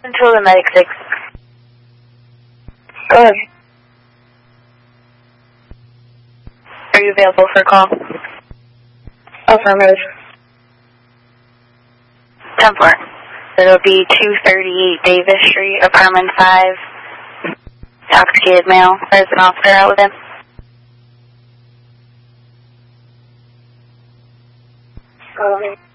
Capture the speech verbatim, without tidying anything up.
Until the medic six. Go ahead. Are you available for a call? Affirmative. ten four. It'll be two thirty-eight Davis Street, apartment five. Intoxicated male. There's an officer out with him. Um,